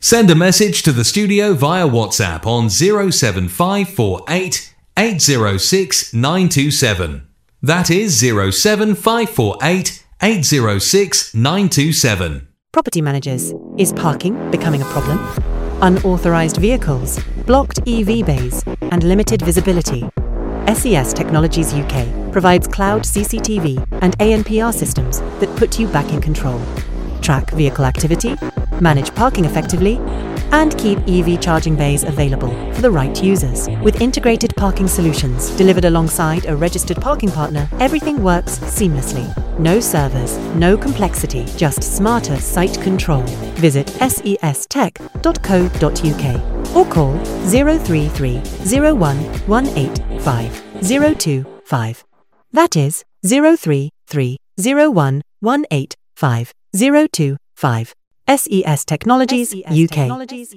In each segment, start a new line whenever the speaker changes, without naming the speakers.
Send a message to the studio via WhatsApp on 07548 806 927. That is 07548 806 927.
Property managers. Is parking becoming a problem? Unauthorised vehicles, blocked EV bays, and limited visibility. SES Technologies UK provides cloud CCTV and ANPR systems that put you back in control. Track vehicle activity, manage parking effectively, and keep EV charging bays available for the right users. With integrated parking solutions delivered alongside a registered parking partner, everything works seamlessly. No servers, no complexity, just smarter site control. Visit sestech.co.uk or call 033 01 185 025. That is 033 01 185 025. SES Technologies UK.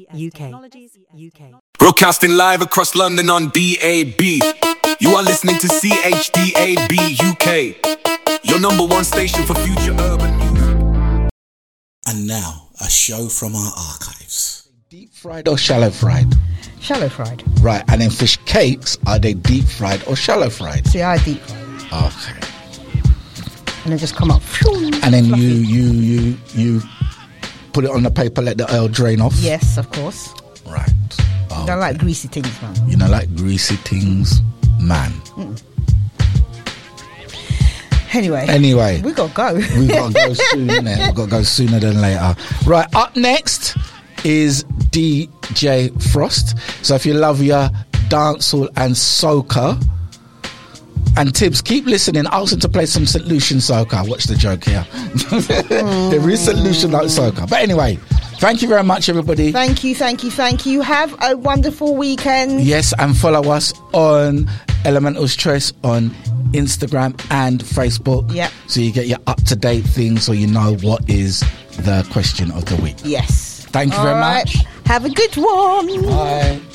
Broadcasting live across London on DAB. You are listening to CHDAB UK, your number one station for future urban music.
And now, a show from our archives. Deep fried or shallow fried?
Shallow fried.
Right, and then fish cakes, are they deep fried or shallow fried?
See, I deep fried.
Okay.
And they just come up.
And then you put it on the paper, let the oil drain off?
Yes, of course.
Right.
I don't like greasy things, man.
You don't like greasy things, man. Anyway.
We got to go.
We got to go soon, innit? We got to go sooner than later. Right, up next is DJ Frost. So if you love your dancehall and soca, and Tibbs, keep listening. Ask him to play some St. Lucian soca. Watch the joke here. There is St. Lucian like soca. But anyway, thank you very much, everybody.
Thank you. Have a wonderful weekend.
Yes, and follow us on Elemental's Choice on Instagram and Facebook.
Yep.
So you get your up-to-date things, so you know what is the question of the week.
Yes.
Thank you very much.
Have a good one.
Bye.